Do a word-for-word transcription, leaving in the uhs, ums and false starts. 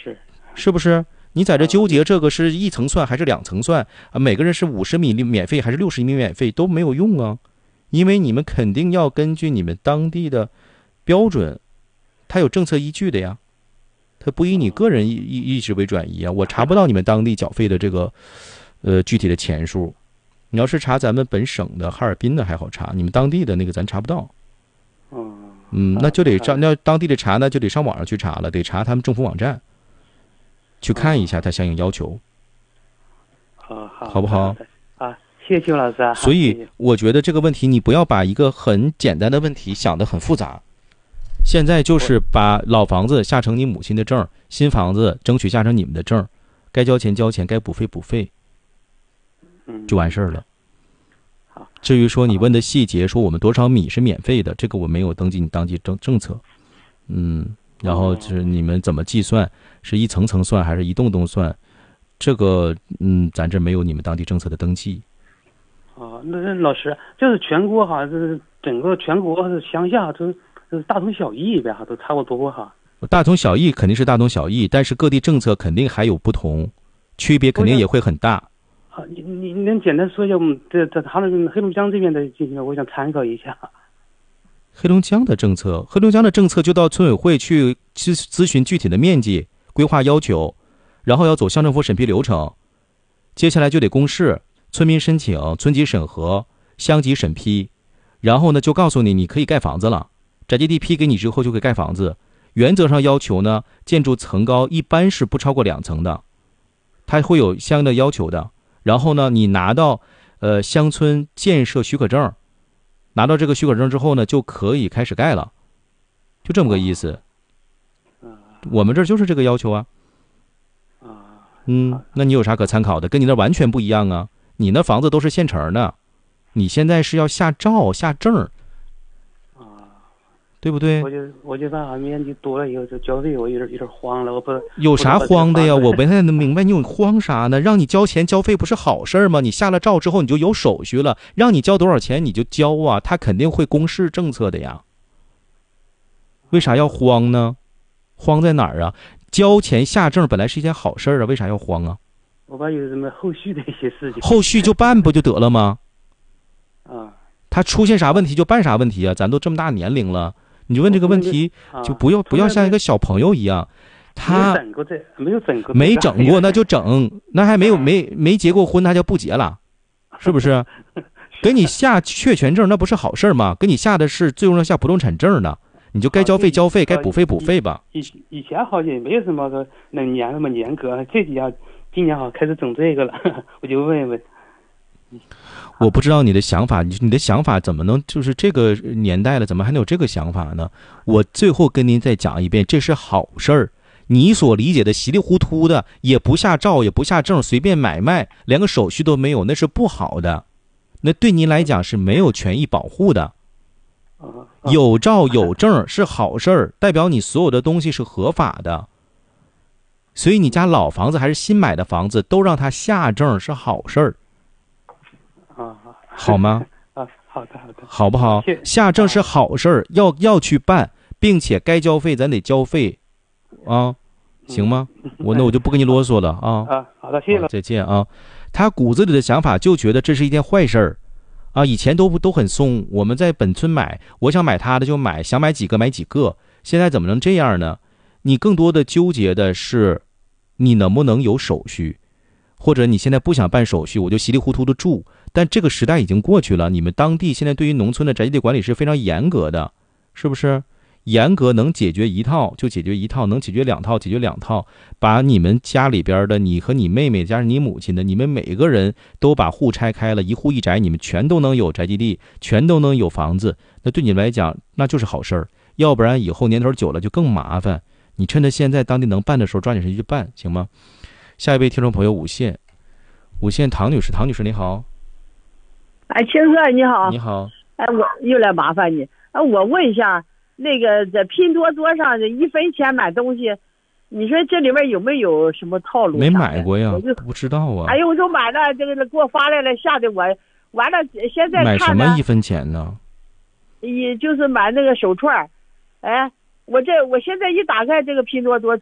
是是不是？你在这纠结这个是一层算还是两层算啊？每个人是五十米免费还是六十米免费都没有用啊，因为你们肯定要根据你们当地的标准，它有政策依据的呀，它不以你个人意意志为转移啊。我查不到你们当地缴费的这个呃具体的钱数，你要是查咱们本省的哈尔滨的还好查，你们当地的那个咱查不到。嗯，那就得上那当地的查呢，就得上网上去查了，得查他们政府网站。去看一下他相应要求， 好好， 好不好？ 啊，谢谢邱老师啊。 所以我觉得这个问题，你不要把一个很简单的问题想得很复杂。现在就是把老房子下成你母亲的证，新房子争取下成你们的证，该交钱交钱，该补费补费，就完事儿了。 好， 至于说你问的细节，说我们多少米是免费的，这个我没有登记你当地政政策，嗯。然后就是你们怎么计算，是一层层算还是一栋栋算？这个嗯，咱这没有你们当地政策的登记。 哦，那那老师就是全国哈，就是整个全国是乡下都都大同小异呗哈，都差不多哈。 大同小异肯定是大同小异，但是各地政策肯定还有不同，区别肯定也会很大。 啊，你你你能简单说一下我们这这他们黑龙江这边的进行，我想参考一下。 黑龙江的政策，黑龙江的政策就到村委会去去咨询具体的面积、规划要求，然后要走乡政府审批流程，接下来就得公示，村民申请，村级审核，乡级审批，然后呢就告诉你你可以盖房子了，宅基地批给你之后就可以盖房子。原则上要求呢，建筑层高一般是不超过两层的，它会有相应的要求的。然后呢，你拿到呃乡村建设许可证。拿到这个许可证之后呢，就可以开始盖了，就这么个意思。我们这儿就是这个要求啊。嗯，那你有啥可参考的？跟你那完全不一样啊！你那房子都是现成的，你现在是要下照下证，对不对？ 我就我就怕面积多了以后就交费，我有点有点慌了，我不有啥慌的呀？我不太能明白你有慌啥呢？让你交钱交费不是好事吗？你下了照之后你就有手续了，让你交多少钱你就交啊，他肯定会公示政策的呀。为啥要慌呢？慌在哪儿啊？交钱下证本来是一件好事啊，为啥要慌啊？ 我怕有什么后续的一些事情。 后续就办不就得了吗？ 啊， 他出现啥问题就办啥问题啊！咱都这么大年龄了。你就问这个问题，就不要不要像一个小朋友一样，他没整过这没有整过， 没整过那就整，那还没有没没结过婚，那就不结了，是不是？给你下确权证那不是好事吗？给你下的是最终要下不动产证呢，你就该交费交费，该补费补费吧。 以以前好像也没有什么说能严那么严格，这几年今年好开始整这个了，我就问一问。 我不知道你的想法，你你的想法怎么能就是这个年代了，怎么还能有这个想法呢？我最后跟您再讲一遍，这是好事儿。你所理解的稀里糊涂的，也不下照，也不下证，随便买卖，连个手续都没有，那是不好的。那对您来讲是没有权益保护的。有照有证是好事儿，代表你所有的东西是合法的。所以你家老房子还是新买的房子，都让他下证是好事儿。 啊， 好吗？ 啊，好的，好的， 好不好？下证是好事儿，要要去办，并且该交费咱得交费，啊，行吗？我那我就不跟你啰嗦了啊。 啊，好的，谢谢了， 再见啊。他骨子里的想法就觉得这是一件坏事儿，啊，以前都都很松，我们在本村买，我想买他的就买，想买几个买几个，现在怎么能这样呢？你更多的纠结的是，你能不能有手续？或者你现在不想办手续，我就稀里糊涂的住，但这个时代已经过去了。你们当地现在对于农村的宅基地管理是非常严格的，是不是？严格能解决一套就解决一套，能解决两套解决两套，把你们家里边的你和你妹妹加上你母亲的，你们每个人都把户拆开了，一户一宅，你们全都能有宅基地，全都能有房子，那对你们来讲那就是好事儿。要不然以后年头久了就更麻烦。你趁着现在当地能办的时候抓紧时间去办，行吗？下一位听众朋友五线，五线唐女士，唐女士你好。 哎，青哥你好。 你好。 哎，我又来麻烦你。哎，我问一下，那个在拼多多上的一分钱买东西，你说这里面有没有什么套路？ 没买过呀，不知道啊。 哎呦，我说买了，这个给我发来了，吓得我完了。现在买什么一分钱呢？ 也就是买那个手串，哎。我这我现在一打开这个拼多多，